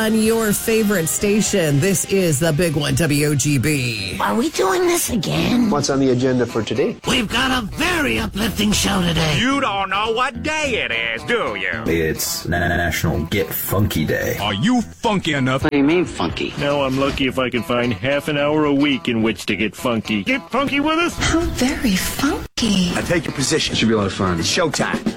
on your favorite station. This is the big one, WOGB. Are we doing this again? What's on the agenda for today? We've got a very uplifting show today. You don't know what day it is, do you? It's National Get Funky Day. Are you funky enough? What do you mean, funky? Now I'm lucky if I can find half an hour a week in which to get funky. Get funky with us? How very funky. I take your position. It should be a lot of fun. It's showtime.